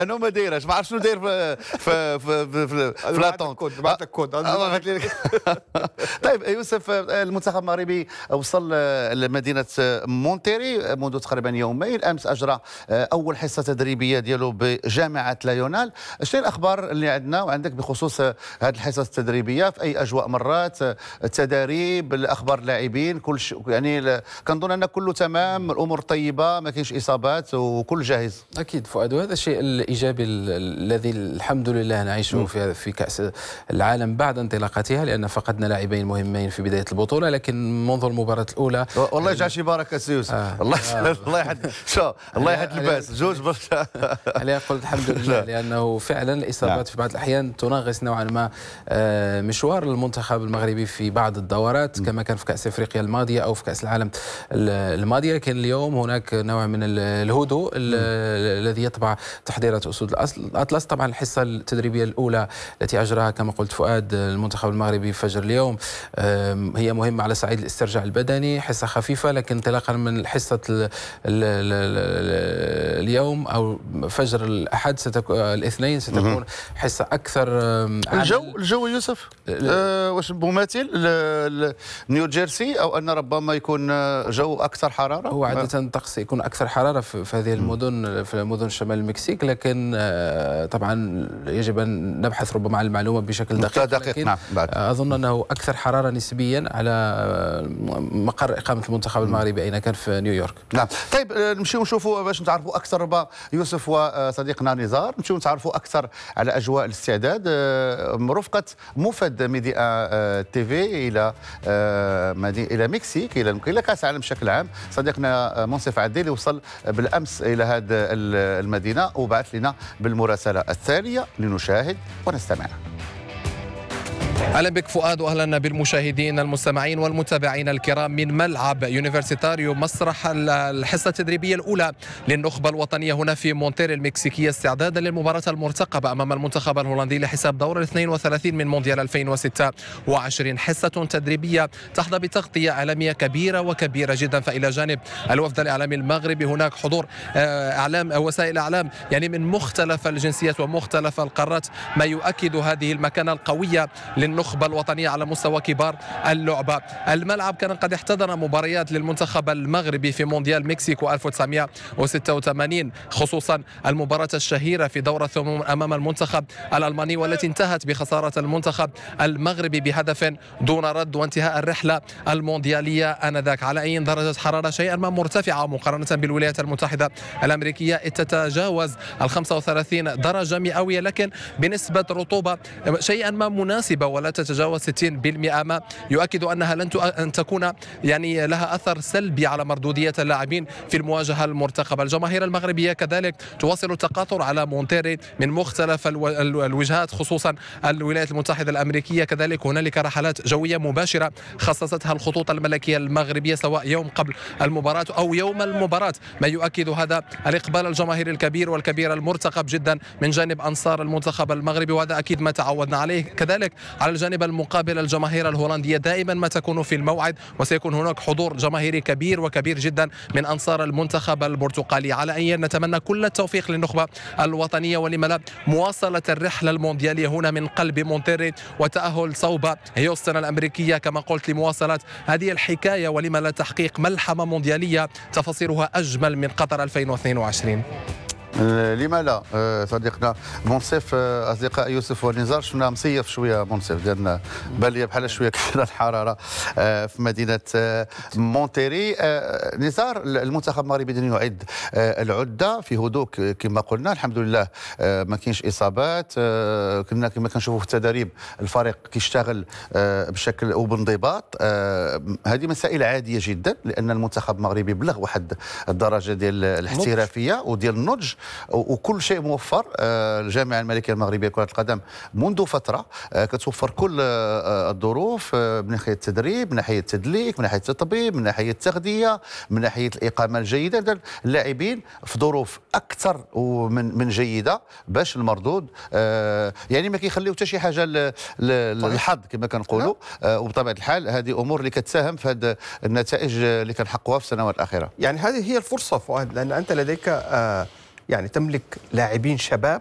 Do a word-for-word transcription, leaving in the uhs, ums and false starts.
انا ما دايرهاش، ما عرفتش شنو داير في في في في, في لاطونت. بعث لك كود. طيب يوسف، المنتخب المغربي وصل لمدينه مونتيري منذ تقريبا يومين. امس اجرى اول حصه تدريبيه ديالو بجامعه لايونال. شنو الاخبار اللي عندنا وعندك بخصوص هذه الحصص التدريبيه؟ في اي اجواء مرات التدريب، الاخبار اللاعبين، كل شيء يعني كنظن ان كله تمام، الامور طيبه، ما كاينش اصابات وكل جاهز. اكيد فؤاد، وهذا الشيء الايجابي الذي الحمد لله نعيشه في في كاس العالم بعد انطلاقتها، لان فقدنا لاعبين مهمين في بدايه البطوله، لكن منذ المباراه الاولى والله يجعل شي بركه سي يوسف. آه. الله آه. الله يحد شو الله يحد الباس جوج برشا. علي اقول الحمد لله، لانه فعلا الاصابات في بعض الاحيان تنغص نوعا ما مشوار المنتخب المغربي في بعض الدورات، كما كان في كاس افريقيا الماضيه او في كاس العالم الماضيه. لكن اليوم هناك نوع من الهدوء الذي يطبع تحضيرات اسود الاطلس. طبعا الحصه التدريبيه الاولى التي اجراها كما قلت فؤاد المنتخب المغربي فجر اليوم هي مهمه على صعيد الاسترجاع البدني، حصه خفيفه، لكن انطلاقا من حصه ال ال ال اليوم او فجر الاحد ستكون الاثنين ستكون حصه اكثر. الجو الجو يوسف أه واش مماثل لنيو جيرسي، او ان ربما يكون جو اكثر حراره؟ هو عاده الطقس يكون اكثر حراره في هذه المدن، في مدن شمال المكسيك، لكن طبعا يجب ان نبحث ربما عن المعلومه بشكل دقيق. دقيق نعم. اظن انه اكثر حراره نسبيا على مقر اقامه المنتخب المغربي اين كان في نيويورك. نعم. طيب نمشيو نشوفوا باش نتعرفوا اكثر ربما يوسف وصديقنا نزار، نمشيو نتعرفوا اكثر على اجواء الاستعداد مرافقه موفد ميديا تي في الى الى مكسيك، الى الى كاس العالم بشكل عام. صديقنا منصف عديلي وصل بالامس الى هذه المدينه وبعث لنا بالمراسله التاليه لنشاهد ونستمع. اهلا بك فؤاد، واهلا بالمشاهدين المستمعين والمتابعين الكرام من ملعب يونيفرسيتاريو، مسرح الحصه التدريبيه الاولى للنخبه الوطنيه هنا في مونتيري المكسيكيه، استعدادا للمباراه المرتقبه امام المنتخب الهولندي لحساب دور الاثنين وثلاثين من مونديال ألفين وستة وعشرين. حصه تدريبيه تحظى بتغطيه اعلاميه كبيره وكبيره جدا، فالى جانب الوفد الاعلامي المغربي هناك حضور اعلام وسائل اعلام يعني من مختلف الجنسيات ومختلف القارات، ما يؤكد هذه المكانه القويه للنخبة الوطنية على مستوى كبار اللعبة. الملعب كان قد احتضن مباريات للمنتخب المغربي في مونديال مكسيكو ألف وتسعمائة وستة وثمانين، خصوصا المباراة الشهيرة في دور الثمن أمام المنتخب الألماني، والتي انتهت بخسارة المنتخب المغربي بهدف دون رد، وانتهاء الرحلة المونديالية آنذاك على أي درجة حرارة شيئا ما مرتفعة مقارنة بالولايات المتحدة الأمريكية، تتجاوز ال خمسة وثلاثين درجة مئوية، لكن بنسبة رطوبة شيئا ما مناسبة ولا تتجاوز ستين بالمئة، ما يؤكد أنها لن أن تكون يعني لها أثر سلبي على مردودية اللاعبين في المواجهة المرتقبة. الجماهير المغربية كذلك تواصل التقاطر على مونتيري من مختلف الوجهات، خصوصا الولايات المتحدة الأمريكية. كذلك هنالك رحلات جوية مباشرة خصصتها الخطوط الملكية المغربية سواء يوم قبل المباراة أو يوم المباراة، ما يؤكد هذا الإقبال الجماهيري الكبير والكبير المرتقب جدا من جانب أنصار المنتخب المغربي، وهذا أكيد ما تعودنا عليه. كذلك على الجانب المقابل الجماهير الهولندية دائما ما تكون في الموعد، وسيكون هناك حضور جماهيري كبير وكبير جدا من أنصار المنتخب البرتقالي. على أي نتمنى كل التوفيق للنخبة الوطنية، ولما لا مواصلة الرحلة المونديالية هنا من قلب مونتيري وتأهل صوب هيوستن الأمريكية كما قلت لمواصلة هذه الحكاية، ولما لا تحقيق ملحمة مونديالية تفاصيلها أجمل من قطر ألفين واثنين وعشرين. لما لا صديقنا منصف. اصدقاء يوسف ونزار شفنا مصيف شويه منصف، قالنا بالي بحال شويه كثيره الحراره في مدينه مونتيري. نزار المنتخب المغربي يعد العده في هدوء كما قلنا، الحمد لله ما كاينش اصابات، كنا كما كنشوفوا في التدريب الفريق كيشتغل بشكل وبانضباط. هذه مسائل عاديه جدا، لان المنتخب المغربي بلغ واحد الدرجه ديال الاحترافيه وديال النضج، وكل شيء موفر. الجامعه الملكيه المغربيه لكره القدم منذ فتره كتوفر كل الظروف من ناحيه التدريب، من ناحيه التدليك، من ناحيه التطبيب، من ناحيه التغذيه، من ناحيه الاقامه الجيده. اللاعبين في ظروف اكثر ومن من جيده باش المردود يعني ما كيخليو حتى شي حاجه للحظ كما كنقولوا. وبطبيعه الحال هذه امور اللي كتساهم في هذه النتائج اللي كنحققوها في السنوات الاخيره. يعني هذه هي الفرصه فؤاد، لان انت لديك آه يعني تملك لاعبين شباب